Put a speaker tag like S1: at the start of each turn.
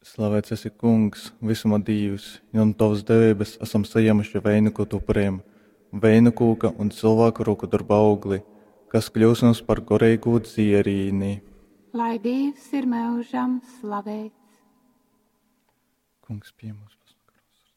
S1: Slavēts esi Kungs, visuma Dievs, un tavas devības esam saņēmuši vainagu upuriem, vainu kūka un cilvēku roku darba augli, kas kļūs mums par gorīgu dzierīni.
S2: Lai Dievs ir mūžam slavēts.
S1: Kungs pie mums.